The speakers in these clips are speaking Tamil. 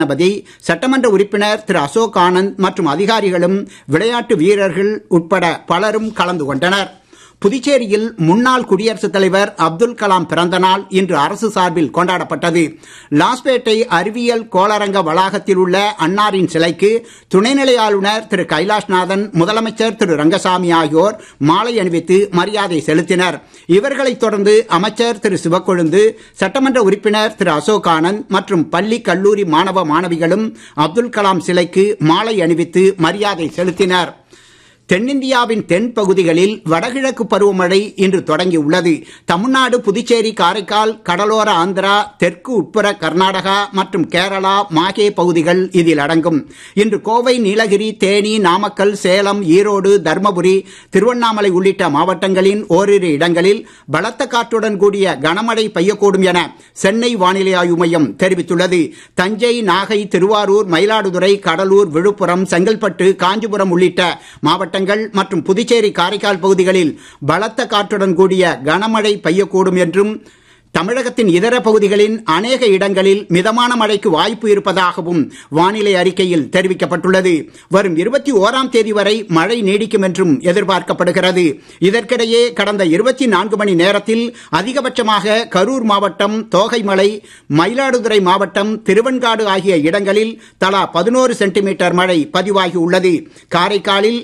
சட்டமன்ற உறுப்பினர் திரு அசோக் ஆனந்த் மற்றும் அதிகாரிகளும் விளையாட்டு வீரர்கள் உட்பட பலரும் கலந்து கொண்டனர். புதுச்சேரியில் முன்னாள் குடியரசுத் தலைவர் அப்துல் கலாம் பிறந்த நாள் இன்று அரசு சார்பில் கொண்டாடப்பட்டது. லாஸ்பேட்டை அறிவியல் கோளரங்க வளாகத்தில் உள்ள அன்னாரின் சிலைக்கு துணைநிலை ஆளுநர் திரு கைலாஷ்நாதன், முதலமைச்சர் திரு ரங்கசாமி ஆகியோர் மாலை அணிவித்து மரியாதை செலுத்தினர். இவர்களைத் தொடர்ந்து அமைச்சர் திரு சிவக்கொழுந்து, சட்டமன்ற உறுப்பினர் திரு அசோக் ஆனந்த் மற்றும் பள்ளி கல்லூரி மாணவ மாணவிகளும் அப்துல் கலாம் சிலைக்கு மாலை அணிவித்து மரியாதை செலுத்தினர். தென்னிந்தியாவின் தென் பகுதிகளில் வடகிழக்கு பருவமழை இன்று தொடங்கியுள்ளது. தமிழ்நாடு, புதுச்சேரி, காரைக்கால், கடலோர ஆந்திரா, தெற்கு உட்புற கர்நாடகா மற்றும் கேரளா, மாஹே பகுதிகள் இதில் அடங்கும். இன்று கோவை, நீலகிரி, தேனி, நாமக்கல், சேலம், ஈரோடு, தர்மபுரி, திருவண்ணாமலை உள்ளிட்ட மாவட்டங்களின் ஓரிரு இடங்களில் பலத்த காற்றுடன் கூடிய கனமழை பெய்யக்கூடும் என சென்னை வானிலை ஆய்வு மையம் தெரிவித்துள்ளது. தஞ்சை, நாகை, திருவாரூர், மயிலாடுதுறை, கடலூர், விழுப்புரம், செங்கல்பட்டு, காஞ்சிபுரம் உள்ளிட்ட மாவட்டங்கள் மற்றும் புதுச்சேரி, காரைக்கால் பகுதிகளில் பலத்த காற்றுடன் கூடிய கனமழை பெய்யக்கூடும் என்றும், தமிழகத்தின் இதர பகுதிகளின் அநேக இடங்களில் மிதமான மழைக்கு வாய்ப்பு இருப்பதாகவும் வானிலை அறிக்கையில் தெரிவிக்கப்பட்டுள்ளது. வரும் 21ஆம் தேதி வரை மழை நீடிக்கும் என்றும் எதிர்பார்க்கப்படுகிறது. இதற்கிடையே கடந்த 24 மணி நேரத்தில் அதிகபட்சமாக கரூர் மாவட்டம் தோகைமலை, மயிலாடுதுறை மாவட்டம் திருவெண்காடு ஆகிய இடங்களில் தலா 11 சென்டிமீட்டர் மழை பதிவாகியுள்ளது. காரைக்காலில்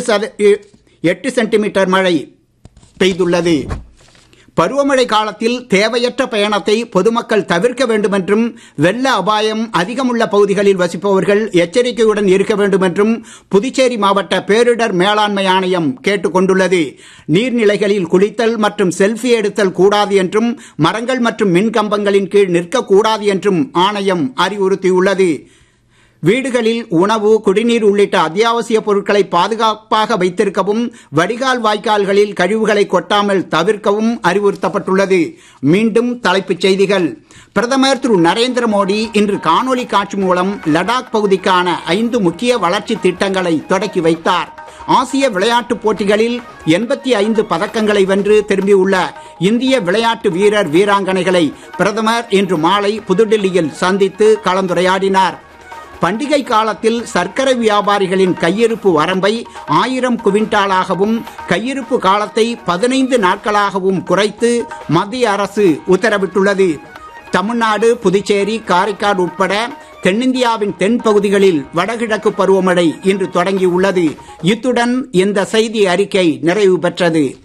8 சென்டிமீட்டர் மழை பெய்துள்ளது. பருவமழை காலத்தில் தேவையற்ற பயணத்தை பொதுமக்கள் தவிர்க்க வேண்டும் என்றும், வெள்ள அபாயம் அதிகமுள்ள பகுதிகளில் வசிப்பவர்கள் எச்சரிக்கையுடன் இருக்க வேண்டும் என்றும் புதுச்சேரி மாவட்ட பேரிடர் மேலாண்மை ஆணையம் கேட்டுக் கொண்டுள்ளது. நீர்நிலைகளில் குளித்தல் மற்றும் செல்ஃபி எடுத்தல் கூடாது என்றும், மரங்கள் மற்றும் மின்கம்பங்களின் கீழ் நிற்கக்கூடாது என்றும் ஆணையம் அறிவுறுத்தியுள்ளது. வீடுகளில் உணவு, குடிநீர் உள்ளிட்ட அத்தியாவசிய பொருட்களை பாதுகாப்பாக வைத்திருக்கவும், வடிகால் வாய்க்கால்களில் கழிவுகளை கொட்டாமல் தவிர்க்கவும் அறிவுறுத்தப்பட்டுள்ளது. மீண்டும் தலைப்புச் செய்திகள். பிரதமர் திரு நரேந்திர மோடி இன்று காணொலி காட்சி மூலம் லடாக் பகுதிக்கான 5 முக்கிய வளர்ச்சி திட்டங்களை தொடக்கி வைத்தார். ஆசிய விளையாட்டுப் போட்டிகளில் 85 பதக்கங்களை வென்று திரும்பியுள்ள இந்திய விளையாட்டு வீரர் வீராங்கனைகளை பிரதமர் இன்று மாலை புதுடில்லியில் சந்தித்து கலந்துரையாடினார். பண்டிகை காலத்தில் சர்க்கரை வியாபாரிகளின் கையிருப்பு வரம்பை 1000 குவிண்டாலாகவும், கையிருப்பு காலத்தை 15 நாட்களாகவும் குறைத்து மத்திய அரசு உத்தரவிட்டுள்ளது. தமிழ்நாடு, புதுச்சேரி, காரைக்கால் உட்பட தென்னிந்தியாவின் தென் பகுதிகளில் வடகிழக்கு பருவமழை இன்று தொடங்கியுள்ளது. இத்துடன் இந்த செய்தி அறிக்கை நிறைவு பெற்றது.